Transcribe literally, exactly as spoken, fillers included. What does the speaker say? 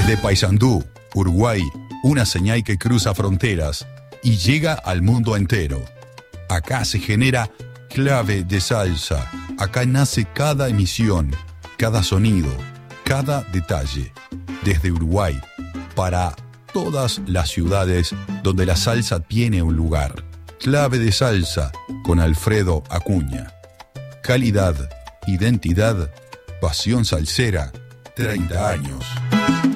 Desde Paysandú, Uruguay, una señal que cruza fronteras y llega al mundo entero. Acá se genera Clave de Salsa. Acá nace cada emisión, cada sonido, cada detalle. Desde Uruguay, para todas las ciudades donde la salsa tiene un lugar. Clave de Salsa con Alfredo Acuña. Calidad, identidad, pasión salsera, treinta años.